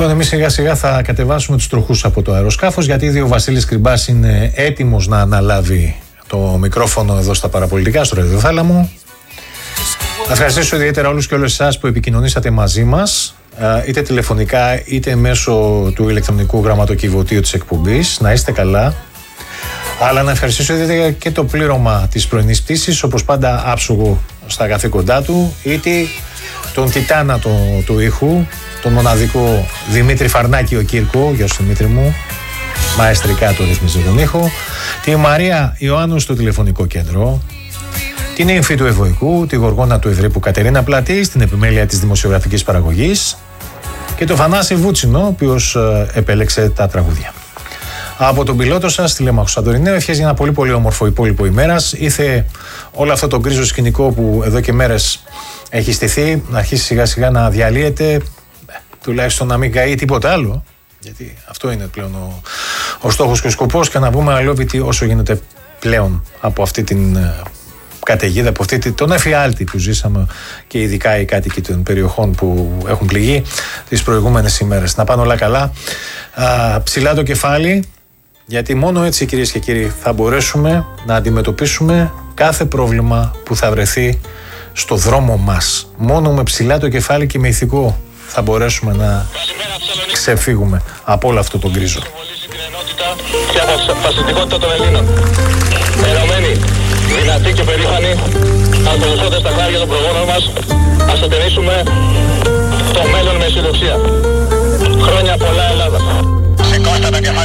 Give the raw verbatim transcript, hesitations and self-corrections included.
Λοιπόν, εμείς σιγά σιγά θα κατεβάσουμε τους τροχούς από το αεροσκάφος, γιατί ήδη ο Βασίλης Κρυμπάς είναι έτοιμος να αναλάβει το μικρόφωνο εδώ στα παραπολιτικά, στο ραδιοθάλαμο. Να ευχαριστήσω ιδιαίτερα όλους και όλες εσάς που επικοινωνήσατε μαζί μας, είτε τηλεφωνικά είτε μέσω του ηλεκτρονικού γραμματοκιβωτίου της εκπομπής. Να είστε καλά. Αλλά να ευχαριστήσω ιδιαίτερα και το πλήρωμα της πρωινής πτήσης, όπως πάντα άψογο στα καθήκοντά του, είτε τον τιτάνα το, του ήχου, τον μοναδικό Δημήτρη Φαρνάκη ο Κύρκο, γεια σου Δημήτρη μου, μαεστρικά το ρυθμίζει τον ήχο, τη Μαρία Ιωάννου στο τηλεφωνικό κέντρο, την ύμφη του Ευωικού, τη Γοργόνα του Ευρύπου Κατερίνα Πλατή, στην επιμέλεια της δημοσιογραφικής παραγωγής και το Θανάση Βούτσινο, ο οποίος επέλεξε τα τραγούδια. Από τον πιλότο σας, τηλέμαχο Σαντορινέο, ευχές για ένα πολύ πολύ όμορφο υπόλοιπο ημέρας. Ήθε όλο αυτό το γκρίζο σκηνικό που εδώ και μέρες έχει στηθεί να αρχίσει σιγά σιγά να διαλύεται, τουλάχιστον να μην καεί τίποτα άλλο, γιατί αυτό είναι πλέον ο, ο στόχος και ο σκοπός, και να βγούμε αλόβητοι όσο γίνεται πλέον από αυτή την καταιγίδα, από αυτή τον εφιάλτη που ζήσαμε, και ειδικά οι κάτοικοι των περιοχών που έχουν πληγεί τις προηγούμενες ημέρες. Να πάνε όλα καλά, α, ψηλά το κεφάλι, γιατί μόνο έτσι, κυρίες και κύριοι, θα μπορέσουμε να αντιμετωπίσουμε κάθε πρόβλημα που θα βρεθεί στο δρόμο μας. Μόνο με ψηλά το κεφάλι και με ηθικό θα μπορέσουμε να ξεφύγουμε από όλο αυτό το γκρίζο. Και αποφασιστικότητα των Ελλήνων. Ενωμένοι, δυνατοί και περήφανοι, ακολουθώντας τα χάρια των προγόνων μας, ας ατενίσουμε το μέλλον με αισιοδοξία. Χρόνια πολλά, Ελλάδα. Σηκώστε τα κεφάλια.